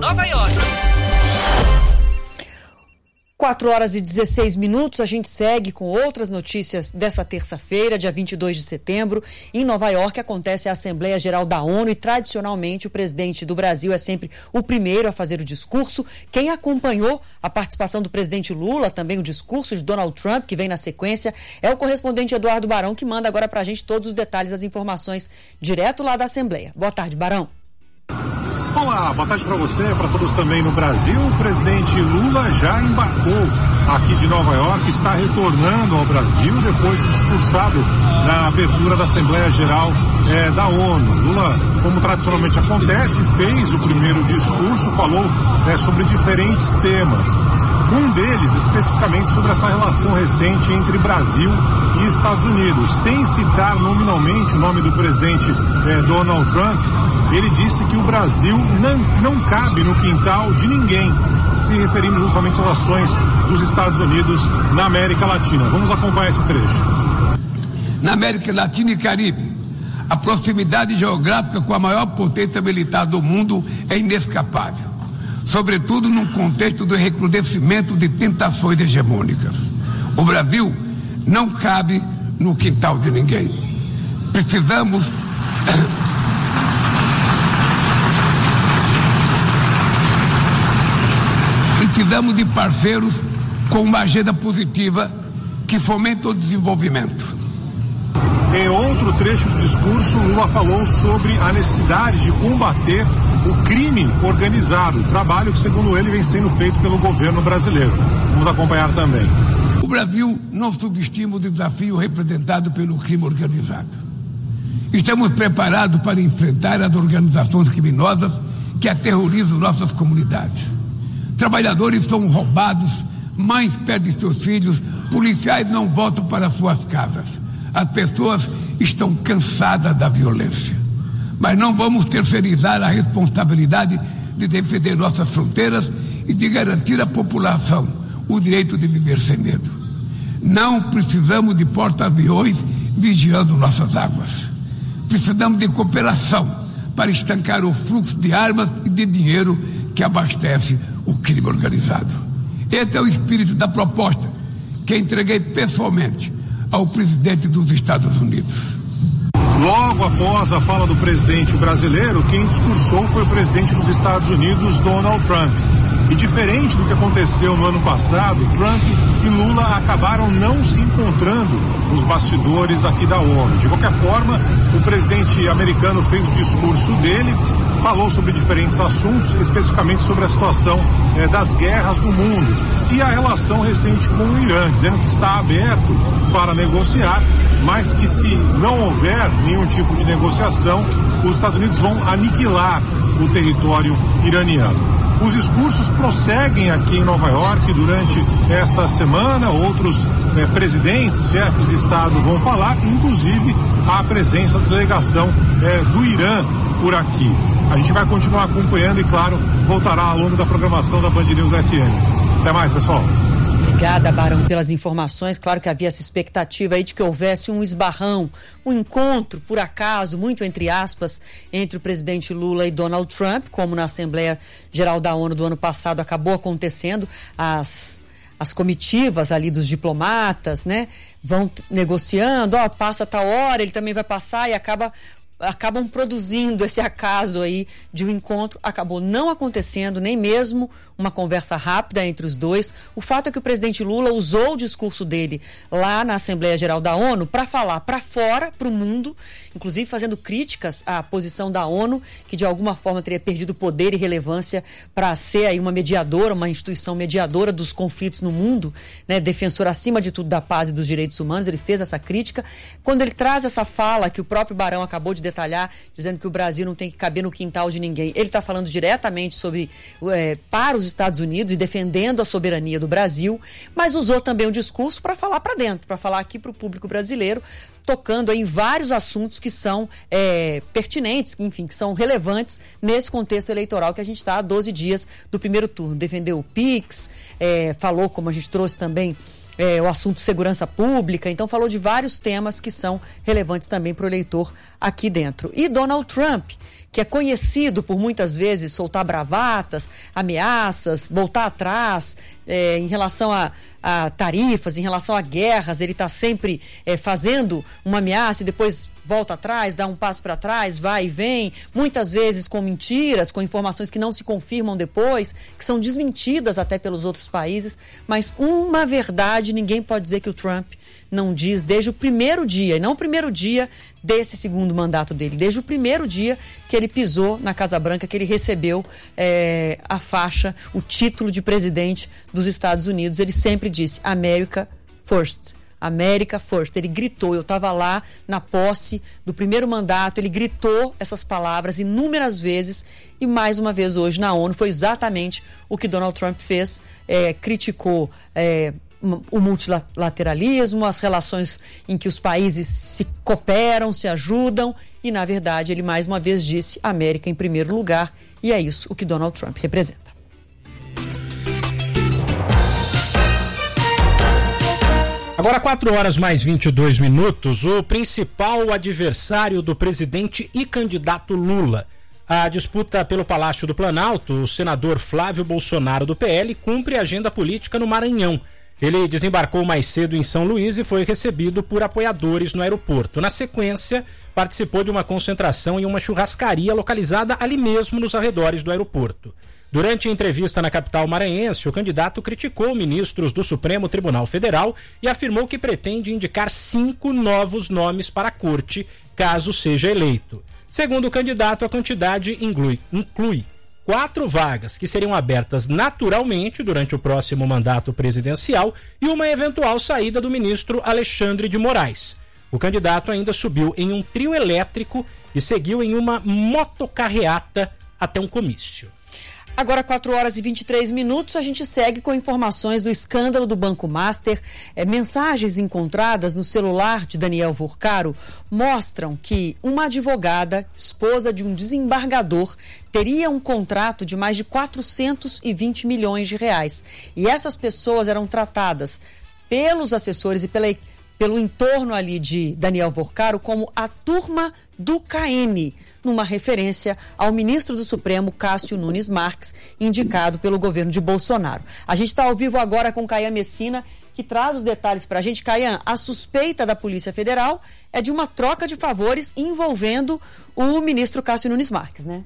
Nova York. 4h16, a gente segue com outras notícias dessa terça-feira, dia 22 de setembro. Em Nova York acontece a Assembleia Geral da ONU e tradicionalmente o presidente do Brasil é sempre o primeiro a fazer o discurso. Quem acompanhou a participação do presidente Lula, também o discurso de Donald Trump, que vem na sequência, é o correspondente Eduardo Barão, que manda agora pra gente todos os detalhes, as informações direto lá da Assembleia. Boa tarde, Barão. Olá, boa tarde para você, para todos também no Brasil. O presidente Lula já embarcou aqui de Nova York, está retornando ao Brasil depois de discursado na abertura da Assembleia Geral da ONU. Lula, como tradicionalmente acontece, fez o primeiro discurso, falou sobre diferentes temas. Um deles, especificamente, sobre essa relação recente entre Brasil e Estados Unidos. Sem citar nominalmente o nome do presidente Donald Trump, ele disse que o Brasil não cabe no quintal de ninguém, se referindo justamente às ações dos Estados Unidos na América Latina. Vamos acompanhar esse trecho. Na América Latina e Caribe, a proximidade geográfica com a maior potência militar do mundo é inescapável, sobretudo num contexto do recrudescimento de tentações hegemônicas. O Brasil não cabe no quintal de ninguém. Precisamos de parceiros com uma agenda positiva que fomenta o desenvolvimento. Em outro trecho do discurso, Lula falou sobre a necessidade de combater o crime organizado, trabalho que, segundo ele, vem sendo feito pelo governo brasileiro. Vamos acompanhar também. O Brasil não subestima o desafio representado pelo crime organizado. Estamos preparados para enfrentar as organizações criminosas que aterrorizam nossas comunidades. Trabalhadores são roubados, mães perdem seus filhos, policiais não voltam para suas casas. As pessoas estão cansadas da violência. Mas não vamos terceirizar a responsabilidade de defender nossas fronteiras e de garantir à população o direito de viver sem medo. Não precisamos de porta-aviões vigiando nossas águas. Precisamos de cooperação para estancar o fluxo de armas e de dinheiro que abastece o crime organizado. Esse é o espírito da proposta que entreguei pessoalmente ao presidente dos Estados Unidos. Logo após a fala do presidente brasileiro, quem discursou foi o presidente dos Estados Unidos, Donald Trump. E diferente do que aconteceu no ano passado, Trump e Lula acabaram não se encontrando nos bastidores aqui da ONU. De qualquer forma, o presidente americano fez o discurso dele, falou sobre diferentes assuntos, especificamente sobre a situação das guerras no mundo e a relação recente com o Irã, dizendo que está aberto para negociar, mas que se não houver nenhum tipo de negociação, os Estados Unidos vão aniquilar o território iraniano. Os discursos prosseguem aqui em Nova York durante esta semana. Outros presidentes, chefes de Estado vão falar, inclusive a presença da delegação do Irã por aqui. A gente vai continuar acompanhando e, claro, voltará ao longo da programação da Band News FM. Até mais, pessoal. Obrigada, Barão, pelas informações. Claro que havia essa expectativa aí de que houvesse um esbarrão, um encontro, por acaso, muito entre aspas, entre o presidente Lula e Donald Trump, como na Assembleia Geral da ONU do ano passado acabou acontecendo. As comitivas ali dos diplomatas, né, vão negociando, passa tal hora, ele também vai passar e acabam produzindo esse acaso aí de um encontro. Acabou não acontecendo, nem mesmo uma conversa rápida entre os dois. O fato é que o presidente Lula usou o discurso dele lá na Assembleia Geral da ONU para falar para fora, para o mundo, inclusive fazendo críticas à posição da ONU, que de alguma forma teria perdido poder e relevância para ser aí uma mediadora, uma instituição mediadora dos conflitos no mundo, né, defensor acima de tudo da paz e dos direitos humanos. Ele fez essa crítica. Quando ele traz essa fala que o próprio Barão acabou de detalhar, dizendo que o Brasil não tem que caber no quintal de ninguém, ele está falando diretamente sobre para os Estados Unidos e defendendo a soberania do Brasil, mas usou também o discurso para falar para dentro, para falar aqui para o público brasileiro, tocando em vários assuntos que são pertinentes, enfim, que são relevantes nesse contexto eleitoral que a gente está há 12 dias do primeiro turno. Defendeu o PIX, falou, como a gente trouxe também o assunto segurança pública, então falou de vários temas que são relevantes também para o eleitor aqui dentro. E Donald Trump, que é conhecido por muitas vezes soltar bravatas, ameaças, voltar atrás em relação a tarifas, em relação a guerras, ele está sempre fazendo uma ameaça e depois volta atrás, dá um passo para trás, vai e vem, muitas vezes com mentiras, com informações que não se confirmam depois, que são desmentidas até pelos outros países, mas uma verdade ninguém pode dizer que o Trump não diz desde o primeiro dia, e não o primeiro dia desse segundo mandato dele, desde o primeiro dia que ele pisou na Casa Branca, que ele recebeu a faixa, o título de presidente dos Estados Unidos, ele sempre disse America First. America First. Ele gritou, eu estava lá na posse do primeiro mandato, ele gritou essas palavras inúmeras vezes e mais uma vez hoje na ONU foi exatamente o que Donald Trump fez, criticou o multilateralismo, as relações em que os países se cooperam, se ajudam e na verdade ele mais uma vez disse América em primeiro lugar e é isso o que Donald Trump representa. Agora 4h mais 22, o principal adversário do presidente e candidato Lula. A disputa pelo Palácio do Planalto, o senador Flávio Bolsonaro do PL cumpre agenda política no Maranhão. Ele desembarcou mais cedo em São Luís e foi recebido por apoiadores no aeroporto. Na sequência, participou de uma concentração em uma churrascaria localizada ali mesmo nos arredores do aeroporto. Durante a entrevista na capital maranhense, o candidato criticou ministros do Supremo Tribunal Federal e afirmou que pretende indicar 5 novos nomes para a corte, caso seja eleito. Segundo o candidato, a quantidade inclui 4 vagas que seriam abertas naturalmente durante o próximo mandato presidencial e uma eventual saída do ministro Alexandre de Moraes. O candidato ainda subiu em um trio elétrico e seguiu em uma motocarreata até um comício. Agora 4h23, a gente segue com informações do escândalo do Banco Master. Mensagens encontradas no celular de Daniel Vorcaro mostram que uma advogada, esposa de um desembargador, teria um contrato de mais de 420 milhões de reais. E essas pessoas eram tratadas pelos assessores e pelo entorno ali de Daniel Vorcaro como a turma do KN, numa referência ao ministro do Supremo, Cássio Nunes Marques, indicado pelo governo de Bolsonaro. A gente está ao vivo agora com Caian Messina, que traz os detalhes para a gente. Caian, a suspeita da Polícia Federal é de uma troca de favores envolvendo o ministro Cássio Nunes Marques, né?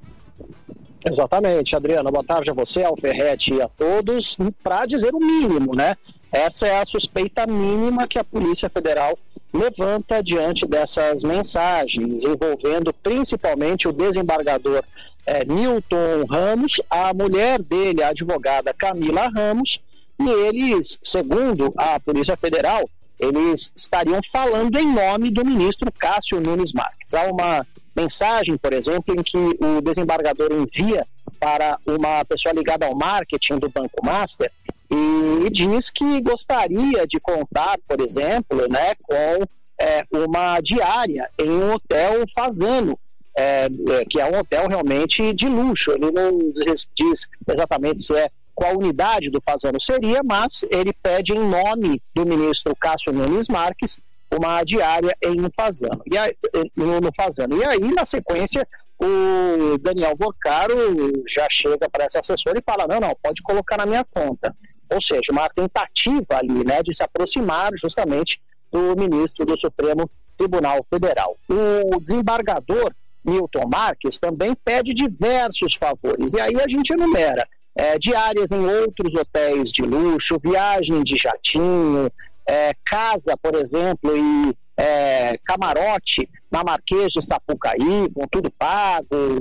Exatamente, Adriana. Boa tarde a você, ao Ferretti e a todos. Para dizer o mínimo, né? Essa é a suspeita mínima que a Polícia Federal levanta diante dessas mensagens, envolvendo principalmente o desembargador Newton Ramos, a mulher dele, a advogada Camila Ramos, e eles, segundo a Polícia Federal, eles estariam falando em nome do ministro Cássio Nunes Marques. Há uma mensagem, por exemplo, em que o desembargador envia para uma pessoa ligada ao marketing do Banco Master e diz que gostaria de contar, por exemplo, né, com uma diária em um hotel Fasano, que é um hotel realmente de luxo. Ele não diz exatamente qual unidade do Fasano seria, mas ele pede em nome do ministro Cássio Nunes Marques uma diária em um Fasano. No Fasano. E aí, na sequência, o Daniel Vorcaro já chega para esse assessor e fala, não, pode colocar na minha conta. Ou seja, uma tentativa ali, né, de se aproximar justamente do ministro do Supremo Tribunal Federal. O desembargador Newton Marques também pede diversos favores, e aí a gente enumera diárias em outros hotéis de luxo, viagem de jatinho, casa, por exemplo, e camarote na Marquês de Sapucaí, com tudo pago,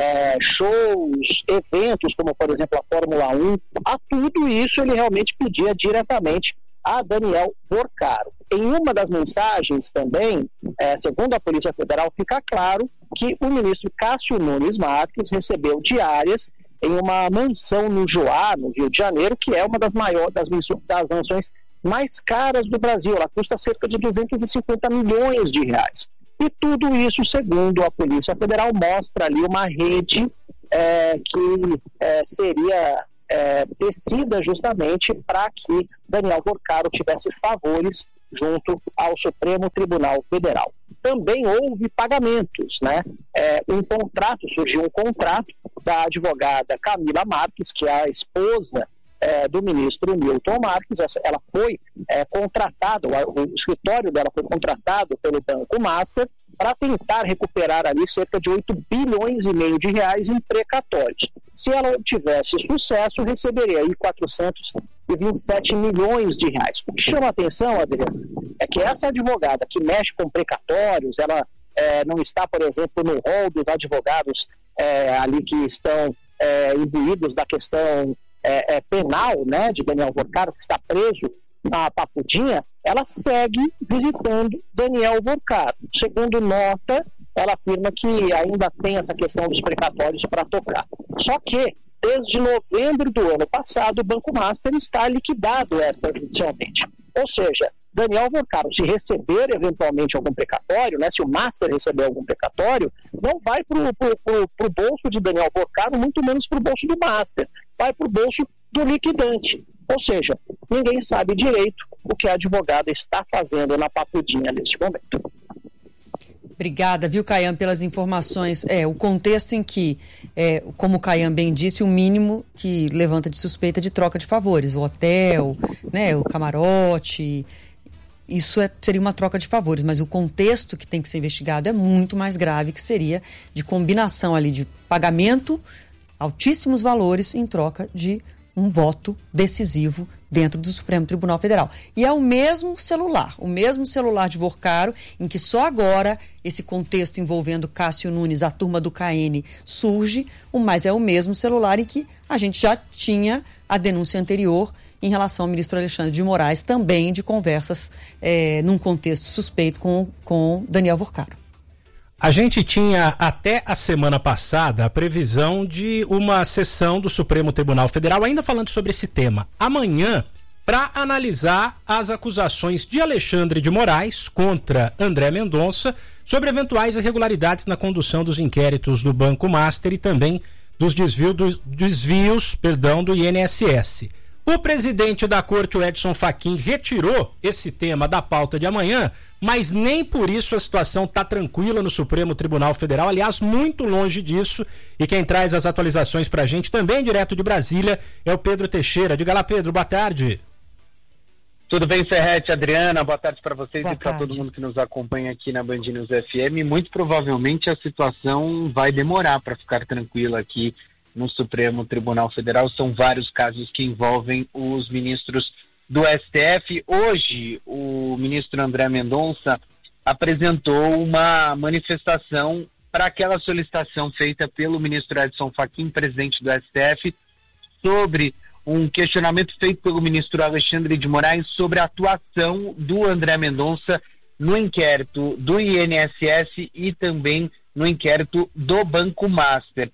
shows, eventos como, por exemplo, a Fórmula 1, a tudo isso ele realmente pedia diretamente a Daniel Vorcaro. Em uma das mensagens também, segundo a Polícia Federal, fica claro que o ministro Cássio Nunes Marques recebeu diárias em uma mansão no Joá, no Rio de Janeiro, que é uma das maiores, das mansões mais caras do Brasil. Ela custa cerca de 250 milhões de reais. E tudo isso, segundo a Polícia Federal, mostra ali uma rede que seria tecida justamente para que Daniel Porcaro tivesse favores junto ao Supremo Tribunal Federal. Também houve pagamentos, né? Surgiu um contrato da advogada Camila Marques, que é a esposa do ministro Milton Marques. Ela foi contratada, o escritório dela foi contratado pelo Banco Master para tentar recuperar ali cerca de 8 bilhões e meio de reais em precatórios. Se ela tivesse sucesso, receberia aí 427 milhões de reais. O que chama a atenção, Adriano, é que essa advogada que mexe com precatórios, ela não está, por exemplo, no rol dos advogados ali que estão imbuídos da questão penal, né, de Daniel Porcaro, que está preso na Papudinha. Ela segue visitando Daniel Porcaro. Segundo nota, ela afirma que ainda tem essa questão dos precatórios para tocar. Só que, desde novembro do ano passado, o Banco Master está liquidado extrajudicialmente. Ou seja, Daniel Porcaro, se receber eventualmente algum precatório, né, se o Master receber algum precatório, não vai para o bolso de Daniel Porcaro, muito menos para o bolso do Master, vai para o bolso do liquidante. Ou seja, ninguém sabe direito o que a advogada está fazendo na Papudinha neste momento. Obrigada, viu, Caian, pelas informações. O contexto em que, como o Caian bem disse, o mínimo que levanta de suspeita de troca de favores, o hotel, né, o camarote, isso seria uma troca de favores, mas o contexto que tem que ser investigado é muito mais grave, que seria de combinação ali de pagamento, altíssimos valores em troca de um voto decisivo dentro do Supremo Tribunal Federal. E é o mesmo celular de Porcaro, em que só agora esse contexto envolvendo Cássio Nunes, a turma do KN, surge, mas é o mesmo celular em que a gente já tinha a denúncia anterior em relação ao ministro Alexandre de Moraes, também de conversas num contexto suspeito com Daniel Porcaro. A gente tinha até a semana passada a previsão de uma sessão do Supremo Tribunal Federal, ainda falando sobre esse tema, amanhã, para analisar as acusações de Alexandre de Moraes contra André Mendonça sobre eventuais irregularidades na condução dos inquéritos do Banco Master e também dos desvios do INSS. O presidente da corte, o Edson Fachin, retirou esse tema da pauta de amanhã, mas nem por isso a situação está tranquila no Supremo Tribunal Federal, aliás, muito longe disso. E quem traz as atualizações para a gente, também direto de Brasília, é o Pedro Teixeira. Diga lá, Pedro, boa tarde. Tudo bem, Ferretti, Adriana, boa tarde para vocês e para todo mundo que nos acompanha aqui na Band News FM. Muito provavelmente a situação vai demorar para ficar tranquila aqui no Supremo Tribunal Federal. São vários casos que envolvem os ministros do STF. Hoje, o ministro André Mendonça apresentou uma manifestação para aquela solicitação feita pelo ministro Edson Fachin, presidente do STF, sobre um questionamento feito pelo ministro Alexandre de Moraes sobre a atuação do André Mendonça no inquérito do INSS e também no inquérito do Banco Master.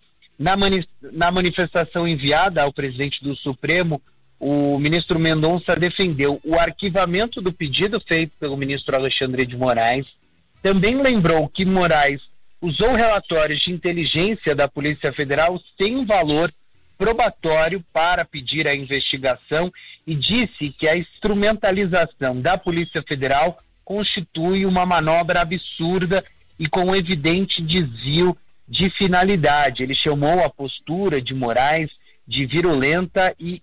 Na manifestação enviada ao presidente do Supremo, o ministro Mendonça defendeu o arquivamento do pedido feito pelo ministro Alexandre de Moraes. Também lembrou que Moraes usou relatórios de inteligência da Polícia Federal sem valor probatório para pedir a investigação e disse que a instrumentalização da Polícia Federal constitui uma manobra absurda e com evidente desvio de finalidade. Ele chamou a postura de Moraes de virulenta e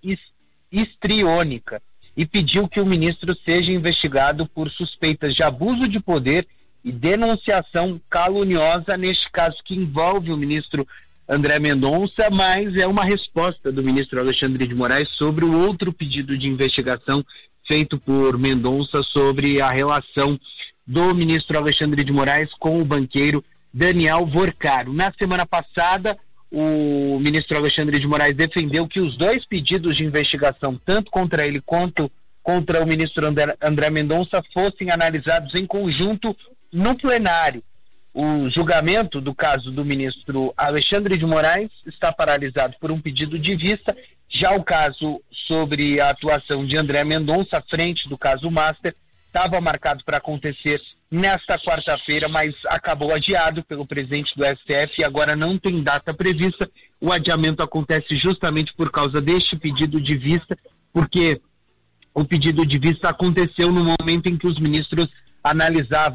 histriônica e pediu que o ministro seja investigado por suspeitas de abuso de poder e denunciação caluniosa, neste caso que envolve o ministro André Mendonça, mas é uma resposta do ministro Alexandre de Moraes sobre o outro pedido de investigação feito por Mendonça sobre a relação do ministro Alexandre de Moraes com o banqueiro Daniel Porcaro. Na semana passada, o ministro Alexandre de Moraes defendeu que os dois pedidos de investigação, tanto contra ele quanto contra o ministro André Mendonça, fossem analisados em conjunto no plenário. O julgamento do caso do ministro Alexandre de Moraes está paralisado por um pedido de vista. Já o caso sobre a atuação de André Mendonça, à frente do caso Master, estava marcado para acontecer nesta quarta-feira, mas acabou adiado pelo presidente do STF e agora não tem data prevista. O adiamento acontece justamente por causa deste pedido de vista, porque o pedido de vista aconteceu no momento em que os ministros analisavam